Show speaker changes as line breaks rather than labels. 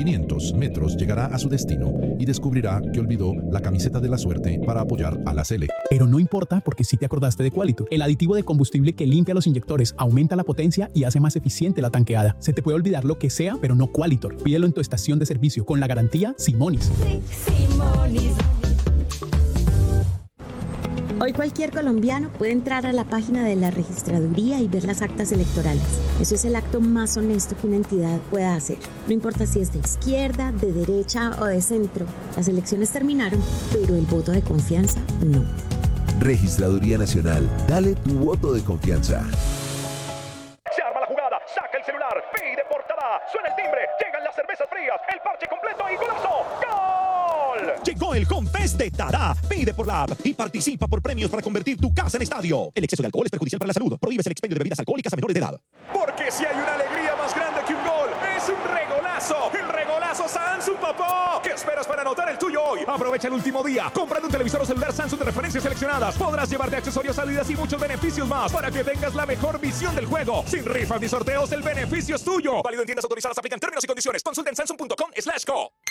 500 metros llegará a su destino y descubrirá que olvidó la camiseta de la suerte para apoyar a la Sele.
Pero no importa porque sí te acordaste de Qualitor, el aditivo de combustible que limpia los inyectores, aumenta la potencia y hace más eficiente la tanqueada. Se te puede olvidar lo que sea, pero no Qualitor. Pídelo en tu estación de servicio con la garantía Simonis.
Simonis.
Hoy cualquier colombiano puede entrar a la página de la registraduría y ver las actas electorales. Eso es el acto más honesto que una entidad pueda hacer. No importa si es de izquierda, de derecha o de centro. Las elecciones terminaron, pero el voto de confianza no.
Registraduría Nacional. Dale tu voto de confianza.
Se arma la jugada, saca el celular, pide portada, suena el timbre, llegan las cervezas frías, el parche completo y golazo. ¡Gol!
Llegó el Confes de Tada. Pide por la app y participa por premios para convertir tu casa en estadio. El exceso de alcohol es perjudicial para la salud. Prohíbes el expendio de bebidas alcohólicas a menores de edad.
Porque si hay una alegría más grande que un gol, es un regolazo. El regolazo Samsung, papá. ¿Qué esperas para anotar el tuyo hoy? Aprovecha el último día. Comprando un televisor o celular Samsung de referencias seleccionadas, podrás llevarte accesorios, salidas y muchos beneficios más para que tengas la mejor visión del juego. Sin rifas ni sorteos, el beneficio es tuyo. Válido en tiendas autorizadas. Aplican términos y condiciones. Consulta en samsung.com/co.